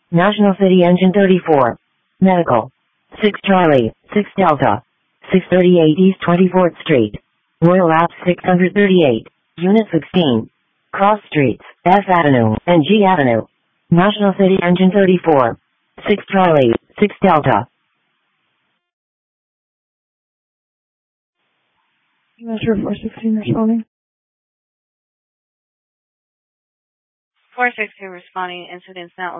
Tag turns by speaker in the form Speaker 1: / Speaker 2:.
Speaker 1: National City Engine 34. Medical. 6 Charlie, 6 Delta. 638 East 24th Street. Royal Apps 638. Unit 16. Cross Streets, F Avenue, and G Avenue. National City Engine 34. 6 Charlie, 6 Delta.
Speaker 2: Metro 416 responding.
Speaker 3: 416 responding. Incidents not